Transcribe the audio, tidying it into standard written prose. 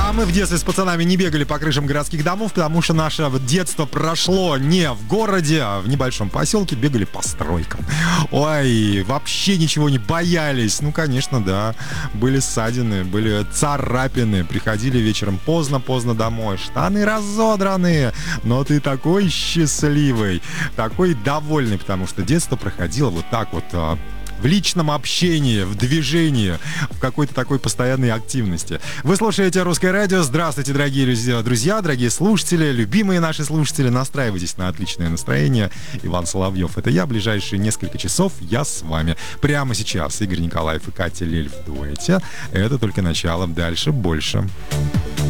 А мы в детстве с пацанами не бегали по крышам городских домов, потому что наше детство прошло не в городе, а в небольшом поселке, бегали по стройкам. Ой, вообще ничего не боялись. Ну, конечно, да. Были ссадины, были царапины. Приходили вечером поздно-поздно домой. Штаны разодранные. Но ты такой счастливый, такой довольный, потому что детство проходило вот так вот, в личном общении, в движении, в какой-то такой постоянной активности. Вы слушаете «Русское радио». Здравствуйте, дорогие друзья, дорогие слушатели, любимые наши слушатели. Настраивайтесь на отличное настроение. Иван Соловьев — это я. Ближайшие несколько часов я с вами. Прямо сейчас Игорь Николаев и Катя Лель в дуэте. Это только начало. Дальше больше.